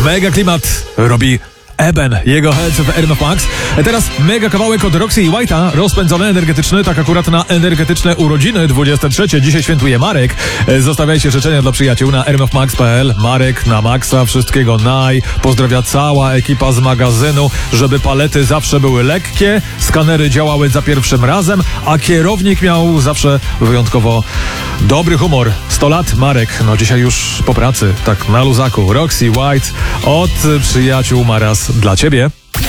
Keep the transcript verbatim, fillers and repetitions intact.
Mega klimat robi Eben, jego Health w R M F Max. Teraz mega kawałek od Roxy i White'a, rozpędzony, energetyczny, tak akurat na energetyczne urodziny dwudzieste trzecie. Dzisiaj świętuje Marek. Zostawiajcie życzenia dla przyjaciół na r m f max kropka p l. Marek na maksa, wszystkiego naj. Pozdrawia cała ekipa z magazynu, żeby palety zawsze były lekkie, skanery działały za pierwszym razem, a kierownik miał zawsze wyjątkowo dobry humor. sto lat Marek, no dzisiaj już po pracy, tak na luzaku. Roxy, White od przyjaciół Maras dla ciebie.